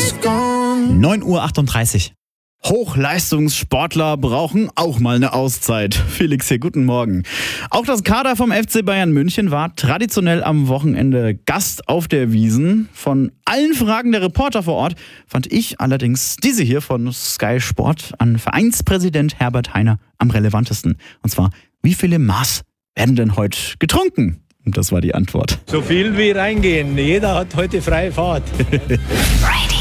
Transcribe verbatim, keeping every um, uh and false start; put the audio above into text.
neun Uhr achtunddreißig. Hochleistungssportler brauchen auch mal eine Auszeit. Felix hier, guten Morgen. Auch das Kader vom F C Bayern München war traditionell am Wochenende Gast auf der Wiesn. Von allen Fragen der Reporter vor Ort fand ich allerdings diese hier von Sky Sport an Vereinspräsident Herbert Hainer am relevantesten. Und zwar, wie viele Maß werden denn heute getrunken? Und das war die Antwort. So viel wie reingehen. Jeder hat heute freie Fahrt. Radio.